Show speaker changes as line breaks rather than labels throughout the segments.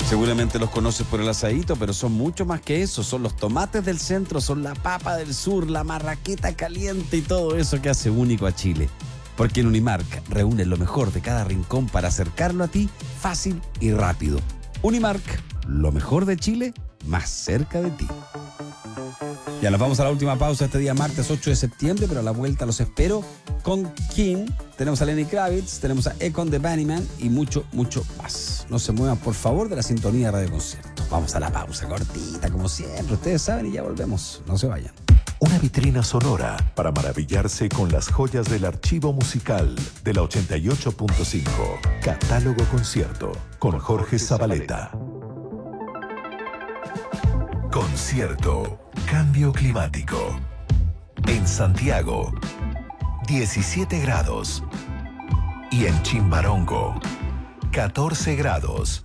Seguramente los conoces por el asadito, pero son mucho más que eso. Son los tomates del centro, son la papa del sur, la marraqueta caliente y todo eso que hace único a Chile. Porque en Unimark reúne lo mejor de cada rincón para acercarlo a ti fácil y rápido. Unimark, lo mejor de Chile, más cerca de ti. Ya nos vamos a la última pausa este día martes 8 de septiembre, pero a la vuelta los espero con King. Tenemos a Lenny Kravitz, tenemos a Econ the Bunnyman y mucho, mucho más. No se muevan, por favor, de la sintonía de Radio Concierto. Vamos a la pausa cortita, como siempre. Ustedes saben y ya volvemos. No se vayan.
Una vitrina sonora para maravillarse con las joyas del archivo musical de la 88.5. Catálogo Concierto con Jorge Zabaleta. Concierto. Cambio climático. En Santiago, 17 grados. Y en Chimbarongo, 14 grados.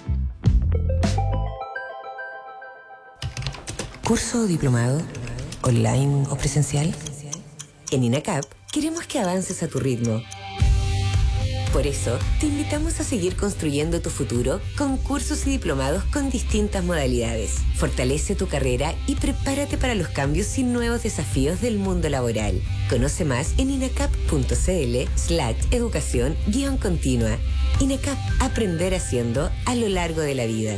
¿Curso o diplomado? ¿Online o presencial? En INACAP queremos que avances a tu ritmo. Por eso, te invitamos a seguir construyendo tu futuro con cursos y diplomados con distintas modalidades. Fortalece tu carrera y prepárate para los cambios y nuevos desafíos del mundo laboral. Conoce más en inacap.cl/educación-continua. INACAP, aprender haciendo a lo largo de la vida.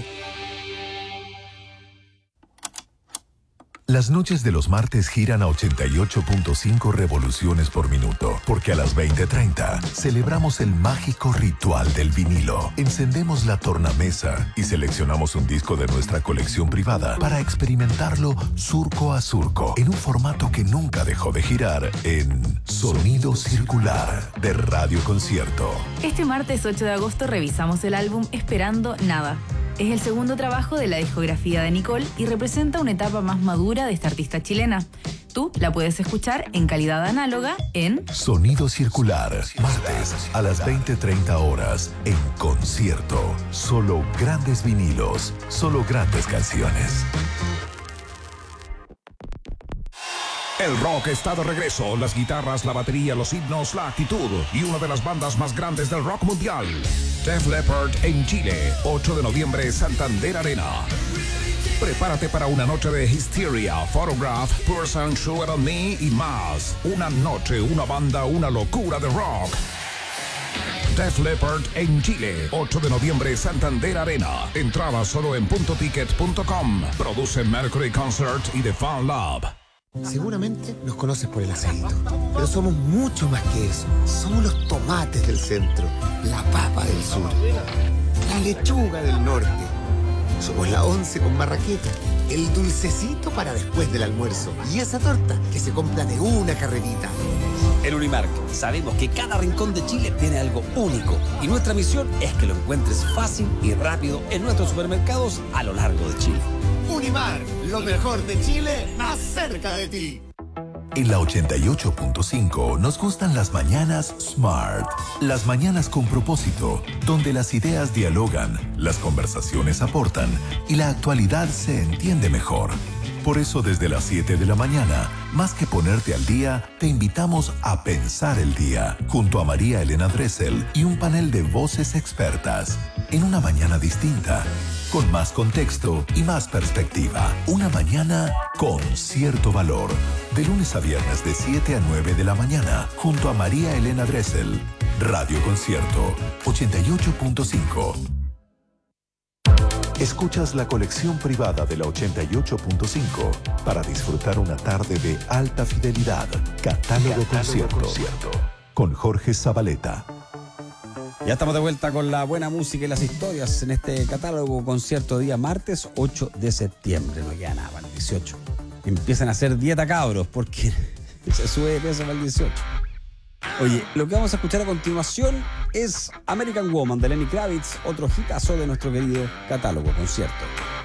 Las noches de los martes giran a 88.5 revoluciones por minuto, porque a las 20:30 celebramos el mágico ritual del vinilo. Encendemos la tornamesa y seleccionamos un disco de nuestra colección privada para experimentarlo surco a surco, en un formato que nunca dejó de girar, en Sonido Circular de Radio Concierto.
Este martes 8 de agosto revisamos el álbum Esperando Nada. Es el segundo trabajo de la discografía de Nicole y representa una etapa más madura de esta artista chilena. Tú la puedes escuchar en calidad análoga en
Sonido Circular, martes a las 20:30 horas en Concierto. Solo grandes vinilos, solo grandes canciones.
El rock está de regreso. Las guitarras, la batería, los himnos, la actitud y una de las bandas más grandes del rock mundial. Def Leppard en Chile, 8 de noviembre, Santander Arena. Prepárate para una noche de Hysteria, Photograph, Person, Sugar on Me y más. Una noche, una banda, una locura de rock. Def Leppard en Chile, 8 de noviembre, Santander Arena. Entrada solo en puntoticket.com. Produce Mercury Concert y The Fan Lab.
Seguramente nos conoces por el asadito, pero somos mucho más que eso. Somos los tomates del centro, la papa del sur, la lechuga del norte. Somos la once con marraqueta, el dulcecito para después del almuerzo y esa torta que se compra de una carrerita.
En Unimark sabemos que cada rincón de Chile tiene algo único y nuestra misión es que lo encuentres fácil y rápido en nuestros supermercados a lo largo de Chile.
Unimark, lo mejor de Chile, más cerca de ti.
En la 88.5 nos gustan las mañanas Smart. Las mañanas con propósito, donde las ideas dialogan, las conversaciones aportan y la actualidad se entiende mejor. Por eso desde las 7 de la mañana, más que ponerte al día, te invitamos a pensar el día, junto a María Elena Dressel y un panel de voces expertas. En una mañana distinta, con más contexto y más perspectiva. Una mañana con cierto valor. De lunes a viernes de 7 a 9 de la mañana, junto a María Elena Dressel. Radio Concierto 88.5. Escuchas la colección privada de la 88.5 para disfrutar una tarde de alta fidelidad. Catálogo Concierto con Jorge Zabaleta.
Ya estamos de vuelta con la buena música y las historias en este catálogo concierto día martes 8 de septiembre. No queda nada para el 18. Empiezan a hacer dieta, cabros, porque se sube de peso para el 18. Oye, lo que vamos a escuchar a continuación es American Woman de Lenny Kravitz, otro hitazo de nuestro querido catálogo concierto.